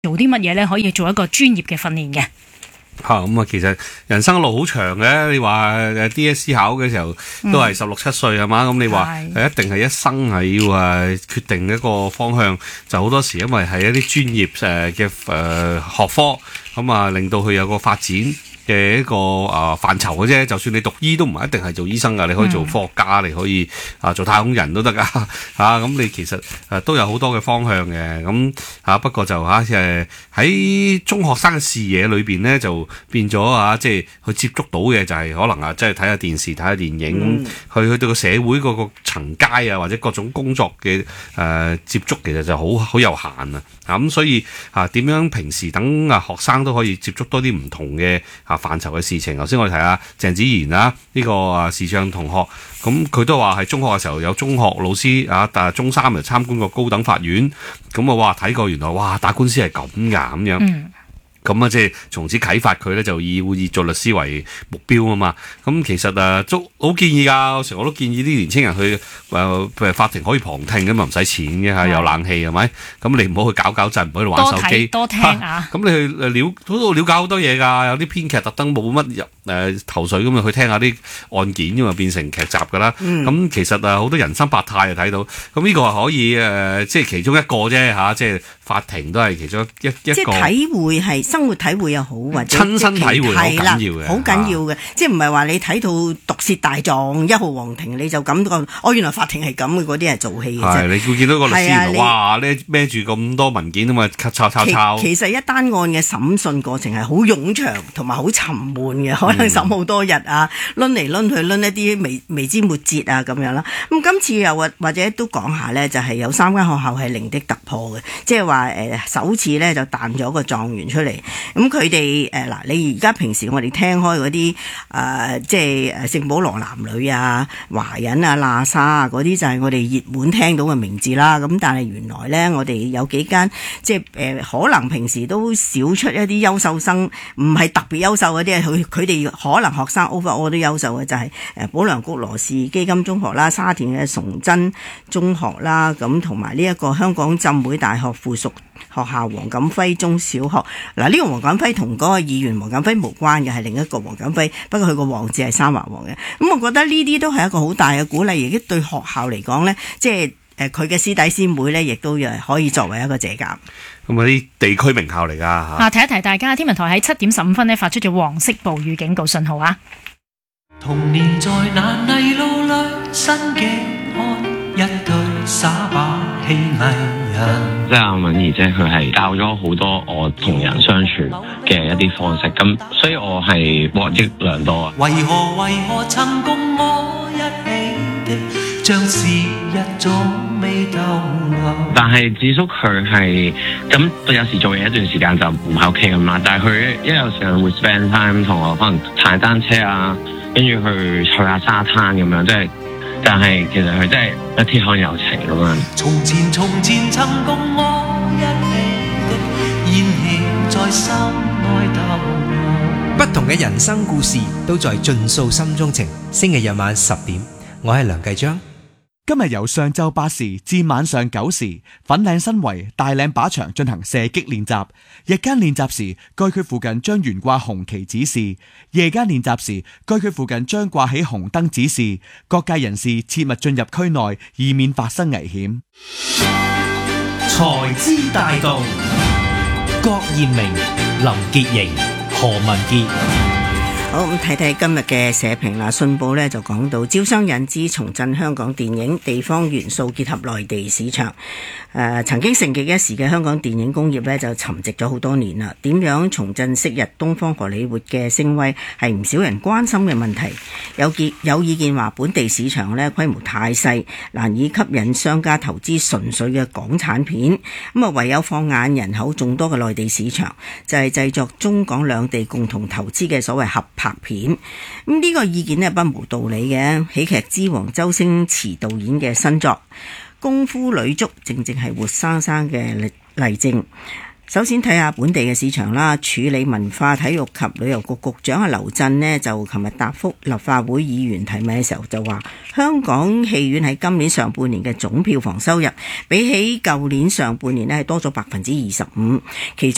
做啲乜嘢咧，可以做一個專業嘅訓練嘅？ 咁啊，其實人生路好長嘅。你話DSE 考嘅時候都係16、17歲係嘛？咁你話一定係一生係要決定一個方向，就好多時因為係一啲專業嘅學科，咁啊令到佢有個發展嘅一個範疇嘅啫。就算你讀醫都唔係一定係做醫生噶，你可以做科學家，你可以做太空人都得噶咁你其實都有好多嘅方向嘅。咁不過就喺中學生嘅視野裏邊咧，就變咗即係去接觸到嘅就係可能即係睇下電視、睇下電影，去對個社會嗰個層階或者各種工作嘅接觸，其實就好有限啊。咁所以點樣平時等學生都可以接觸多啲唔同嘅範疇嘅事情。頭先我哋睇下鄭子賢呢個視障同學，咁佢都話係中學嘅時候有中學老師但係中三就參觀過高等法院，咁睇過原來打官司係咁㗎咁樣。咁即係從此啟發佢咧，就以做律師為目標啊嘛。咁其實都好建議㗎。有時我都建議啲年青人去譬如法庭可以旁聽㗎嘛，唔使錢嘅有冷氣係咪？咁你唔好去搞震，唔好去玩手機， 多聽啊。咁你去了解好多嘢㗎。有啲編劇特登冇乜頭緒咁去聽下啲案件㗎嘛，變成劇集㗎啦。咁其實好多人生百態睇到。咁呢個係可以即係其中一個啫即係法庭都係其中一個。 即係體會係生活體會又好，或者親身體會好緊要嘅， 好緊要嘅。即係唔係話你睇到毒舌大狀一號皇庭你就感覺原來法庭係咁嘅，嗰啲係做戲嘅啫。 你會見到個律師哇孭住咁多文件啊嘛，抄。 其實一單案嘅審訊過程係好冗長同埋好沉悶嘅，可能審好多日掄嚟掄去掄一啲微枝末節咁樣啦。咁今次又或者都講下呢，就係有3間學校係零的突破嘅，即係話首次呢就彈咗個狀元出嚟。咁佢哋你而家平時我哋聽開嗰啲即係聖保羅男女華仁喇沙嗰啲就係我哋熱門聽到嘅名字啦。咁但係原來呢，我哋有幾間即係可能平時都少出一啲優秀生，唔係特別優秀嗰啲，佢哋可能學生 overall 都優秀嘅，就係保良局羅氏基金中學啦、沙田嘅崇真中學啦，咁同埋呢一個香港浸會大學附屬學校黃錦輝中小學。呢個黃錦輝同嗰個議員黃錦輝無關嘅，係另一個黃錦輝，不過佢個黃字係三畫黃嘅。咁我覺得呢啲都係一個好大嘅鼓勵，而家對學校嚟講呢，即係佢嘅師弟師妹呢，亦都可以作為一個借鑑。 咁啲地區名校嚟㗎。 提一提大家，天文台喺7點15分呢發出咗黃色暴雨警告信號啊！ 童年在那泥路裏，新嘅看一對耍把戲藝人。 即係阿敏儀姐，佢係教咗好多我同人相處嘅一啲方式，咁所以我係獲益良多啊！ 為何曾共我一起的，像是一種未逗留。 但係智叔佢係咁，有時做嘢一段時間就唔喺屋企咁啦，但係佢一有時間會 spend time 同我可能踩單車啊，跟住去下沙灘咁樣，即係。但係其實佢真係一鐵漢柔情咁樣。 從前曾共我一起的，燃氣在心內逗留。 不同嘅人生故事都在盡訴心中情。星期日晚10點，我係梁繼章。 今日由上晝8時至晚上9時，粉嶺新圍大嶺靶場進行射擊練習。日間練習時，該區附近將懸掛紅旗指示；夜間練習時，該區附近將掛起紅燈指示。各界人士切勿進入區內，以免發生危險。 財資大道，郭艷明、林潔瑩、何文傑。 好，咁睇睇今日嘅社評啦。信報呢就講到招商引資重振香港電影，地方元素結合內地市場。曾經盛極一時嘅香港電影工業呢就沉寂咗好多年啦。點樣重振昔日東方荷里活嘅聲威，係唔少人關心嘅問題。有意見話本地市場呢規模太細，難以吸引商家投資純粹嘅港產片。咁唯有放眼人口眾多嘅內地市場，就係製作中港兩地共同投資嘅所謂合拍片。咁呢個意見呢不無道理嘅。喜劇之王周星馳導演嘅新作《功夫女足》正係活生生嘅例證。首先睇下本地嘅市場啦。處理文化體育及旅遊局局長劉震呢就琴日答覆立法會議員提問嘅時候就話，香港戲院喺今年上半年嘅總票房收入比起舊年上半年呢係多咗25%，其中